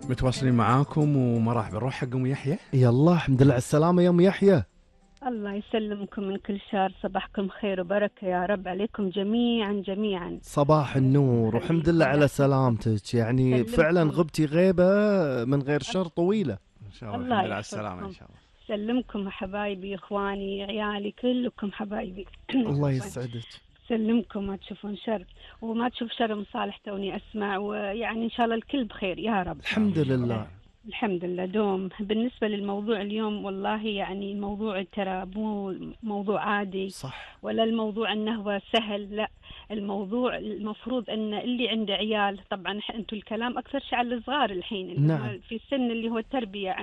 متواصلين معاكم ومراحبا. نروح حق ام يحيى. يلا الحمد لله على السلامة يا ام يحيى. الله يسلمكم من كل شر، صباحكم خير وبركة يا رب عليكم جميعا جميعا. صباح النور والحمد لله على سلامتك. يعني فعلا غبتي غيبة من غير شر طويلة. ان شاء الله الحمد لله على السلامة ان شاء الله. سلمكم حبايبي اخواني عيالي كلكم حبايبي. الله يسعدك. سلمكم ما تشوفون شر وما تشوف شر من صالح. توني اسمع ويعني ان شاء الله الكل بخير يا رب. الحمد لله. الحمد لله دوم. بالنسبة للموضوع اليوم والله يعني الموضوع ترى مو موضوع عادي صح. ولا الموضوع انه هو سهل، لا الموضوع المفروض ان اللي عنده عيال، طبعا انتم الكلام اكثر شيء على الصغار الحين اللي نعم. هم في السن اللي هو التربية